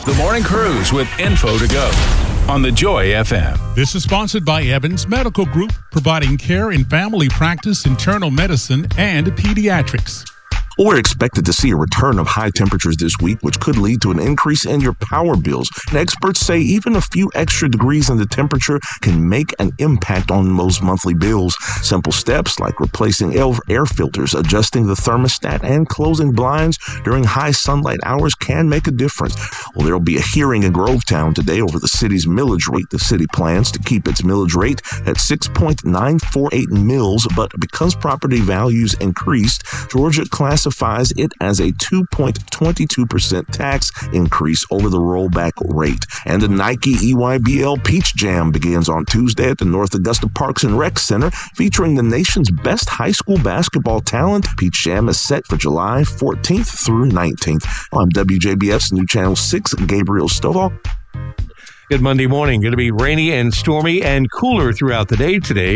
The Morning Cruise with info to go on the Joy FM. This is sponsored by Evans Medical Group, providing care in family practice, internal medicine, and pediatrics. We're expected to see a return of high temperatures this week, which could lead to an increase in your power bills. And experts say even a few extra degrees in the temperature can make an impact on most monthly bills. Simple steps like replacing air filters, adjusting the thermostat, and closing blinds during high sunlight hours can make a difference. Well, there will be a hearing in Grovetown today over the city's millage rate. The city plans to keep its millage rate at 6.948 mils, but because property values increased, Georgia classifies it as a 2.22% tax increase over the rollback rate. And the Nike EYBL Peach Jam begins on Tuesday at the North Augusta Parks and Rec Center, featuring the nation's best high school basketball talent. Peach Jam is set for July 14th through 19th. I'm WJBF's New Channel 6, Gabriel Stovall. Good Monday morning. Going to be rainy and stormy and cooler throughout the day today.